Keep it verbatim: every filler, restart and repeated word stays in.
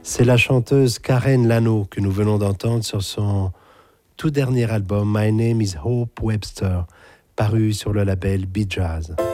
C'est la chanteuse Karen Lano que nous venons d'entendre sur son tout dernier album My Name is Hope Webster, paru sur le label Be Jazz.